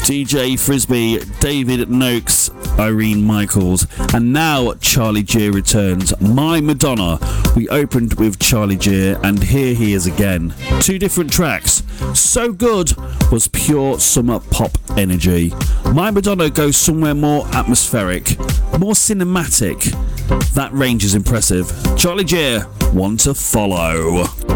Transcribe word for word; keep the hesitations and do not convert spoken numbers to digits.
D J Frisbee, David Noakes, Irene Michaels, and now Charlie Gear returns. My Madonna. We opened with Charlie Gear, and here he is again. Two different tracks. So Good was pure summer pop energy. My Madonna goes somewhere more atmospheric, more cinematic. That range is impressive. Charlie Gear, One to Follow.